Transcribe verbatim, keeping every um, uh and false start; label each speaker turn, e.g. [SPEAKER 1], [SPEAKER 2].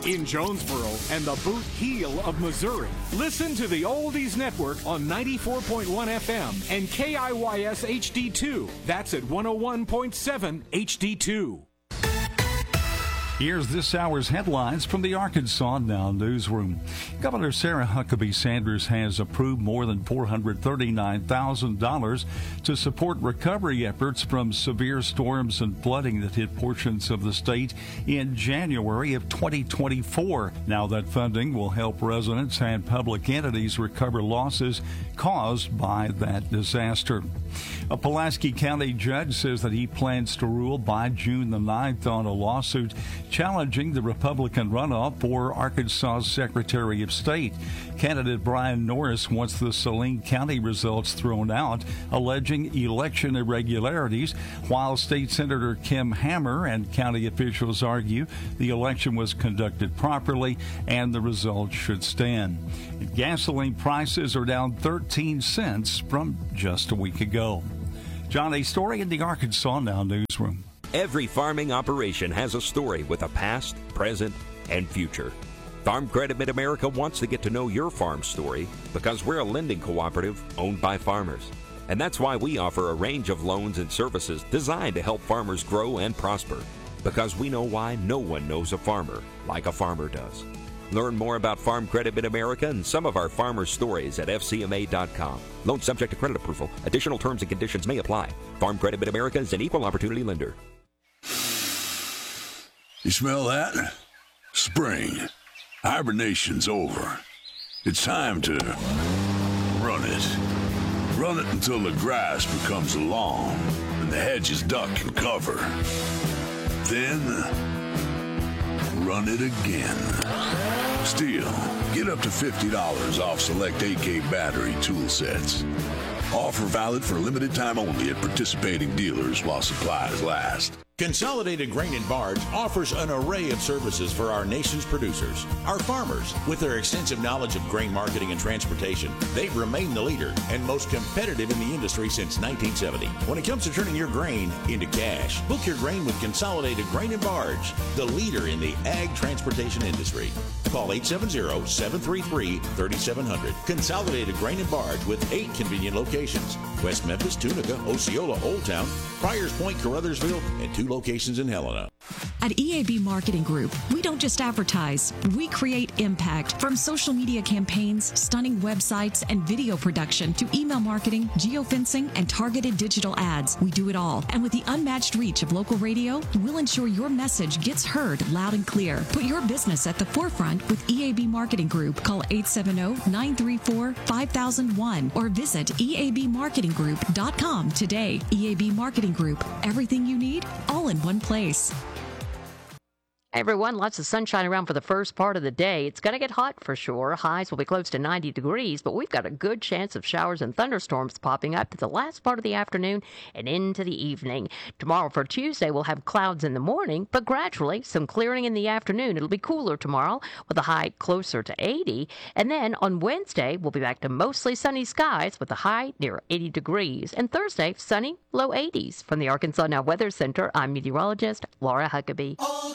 [SPEAKER 1] in Jonesboro and the Boot Heel of Missouri. Listen to the Oldies Network on ninety-four point one F M and K I Y S H D two. That's at one oh one point seven H D two.
[SPEAKER 2] Here's this hour's headlines from the Arkansas Now newsroom. Governor Sarah Huckabee Sanders has approved more than four hundred thirty-nine thousand dollars to support recovery efforts from severe storms and flooding that hit portions of the state in January of twenty twenty-four. Now that funding will help residents and public entities recover losses caused by that disaster. A Pulaski County judge says that he plans to rule by June the ninth on a lawsuit challenging the Republican runoff for Arkansas's Secretary of State. Candidate Brian Norris wants the Saline County results thrown out, alleging election irregularities, while State Senator Kim Hammer and county officials argue the election was conducted properly and the results should stand. Gasoline prices are down thirteen cents from just a week ago. John, a story in the Arkansas Now newsroom.
[SPEAKER 3] Every farming operation has a story with a past, present, and future. Farm Credit Mid-America wants to get to know your farm story because we're a lending cooperative owned by farmers. And that's why we offer a range of loans and services designed to help farmers grow and prosper. Because we know why no one knows a farmer like a farmer does. Learn more about Farm Credit Mid-America and some of our farmer stories at F C M A dot com. Loan subject to credit approval. Additional terms and conditions may apply. Farm Credit Mid-America is an equal opportunity lender.
[SPEAKER 4] You smell that? Spring. Hibernation's over. It's time to run it. Run it until the grass becomes long and the hedges duck and cover. Then run it again. Still, get up to fifty dollars off select A K battery tool sets. Offer valid for a limited time only at participating dealers while supplies last.
[SPEAKER 5] Consolidated Grain and Barge offers an array of services for our nation's producers. Our farmers, with their extensive knowledge of grain marketing and transportation, they've remained the leader and most competitive in the industry since nineteen seventy. When it comes to turning your grain into cash, book your grain with Consolidated Grain and Barge, the leader in the ag transportation industry. Call eight seven zero, seven three three, three seven zero zero. Consolidated Grain and Barge with eight convenient locations: West Memphis, Tunica, Osceola, Old Town, Pryor's Point, Caruthersville, and two locations in Helena.
[SPEAKER 6] At E A B Marketing Group, we don't just advertise, we create impact. From social media campaigns, stunning websites, and video production to email marketing, geofencing, and targeted digital ads, we do it all. And with the unmatched reach of local radio, we'll ensure your message gets heard loud and clear. Put your business at the forefront with E A B Marketing Group. Call eight seven zero, nine three four, five thousand one or visit E A B marketing group dot com today. E A B Marketing Group, everything you need, all in one place.
[SPEAKER 7] Hey everyone, lots of sunshine around for the first part of the day. It's going to get hot for sure. Highs will be close to ninety degrees, but we've got a good chance of showers and thunderstorms popping up at the last part of the afternoon and into the evening. Tomorrow for Tuesday, we'll have clouds in the morning, but gradually some clearing in the afternoon. It'll be cooler tomorrow with a high closer to eighty. And then on Wednesday, we'll be back to mostly sunny skies with a high near eighty degrees. And Thursday, sunny, low eighties. From the Arkansas Now Weather Center, I'm meteorologist Laura Huckabee.